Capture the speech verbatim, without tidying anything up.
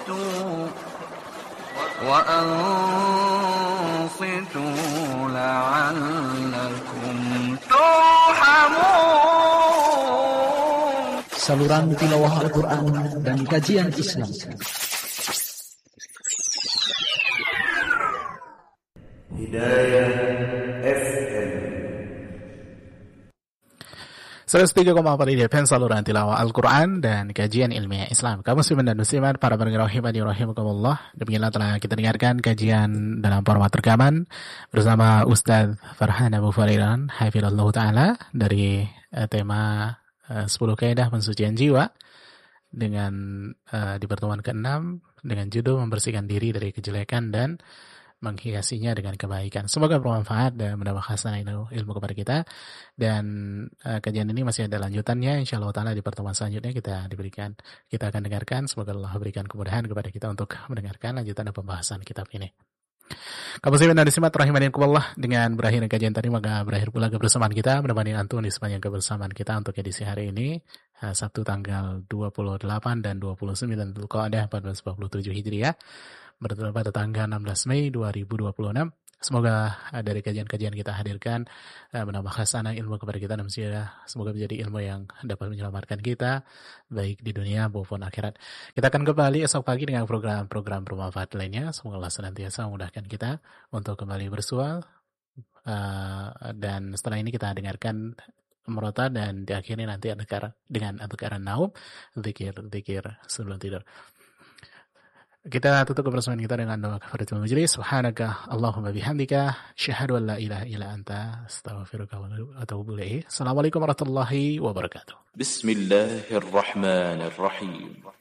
وأنصتوا لعلكم ترحمون. Saluran tilawah Al-Quran dan kajian Islam. Hidayah F M seratus tiga koma empat D F M, saluran tilawah Al-Quran dan kajian ilmiah Islam. Kaum muslimin dan muslimat, para pendengar rahimani rahimakumullah, demikianlah telah kita dengarkan kajian dalam format rekaman bersama Ustaz Farhan Abu Fariran hafizallahu taala dari uh, tema uh, sepuluh kaidah pensucian jiwa dengan uh, di pertemuan keenam dengan judul membersihkan diri dari kejelekan dan menghiasinya dengan kebaikan. Semoga bermanfaat dan menambah hasanah ilmu kepada kita. Dan uh, kajian ini masih ada lanjutannya. Insyaallah taala di pertemuan selanjutnya kita diberikan, kita akan dengarkan. Semoga Allah berikan kemudahan kepada kita untuk mendengarkan lanjutan dan pembahasan kitab ini. Kamu muslimin dan muslimat rahimanillah, dengan berakhir kajian tadi maka berakhir pula kebersamaan kita. Menemani antum di sepanjang kebersamaan kita untuk edisi hari ini, uh, Sabtu tanggal dua puluh delapan dan dua puluh sembilan Dzulqa'dah empat belas empat puluh tujuh Hijriah, bertepatan pada tanggal enam belas Mei dua ribu dua puluh enam. Semoga uh, dari kajian-kajian kita hadirkan uh, menambah hasanah ilmu kepada kita, dan semoga menjadi ilmu yang dapat menyelamatkan kita baik di dunia maupun akhirat. Kita akan kembali esok pagi dengan program-program bermanfaat lainnya. Semoga Allah senantiasa memudahkan kita untuk kembali bersual, uh, dan setelah ini kita dengarkan merota dan diakhiri nanti adhkar dengan adhkar naum, zikir-zikir sebelum tidur. Kita tutup kebersamaan kita dengan doa kafaratul majlis. Subhanaka Allahumma bihamdika, asyhadu an la ilaha illa anta, astaghfiruka wa atubu ilaik. Assalamualaikum warahmatullahi wabarakatuh. Bismillahirrahmanirrahim.